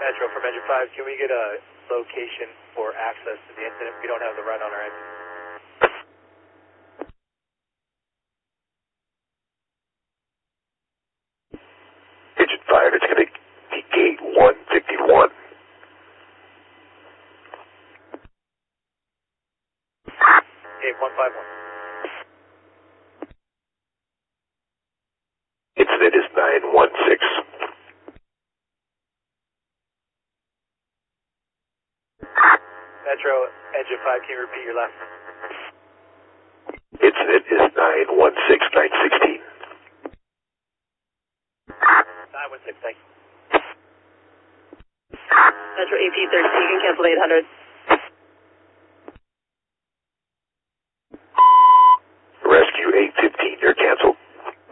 Metro from Engine 5, can we get a location for access to the incident? We don't have the run on our engine. Engine 5, it's going to be gate 151. Gate 151. Incident is 916. Metro, Engine 5, can you repeat your last? Incident is 916-916. 916, thank you. Metro AP 13, you can cancel 800.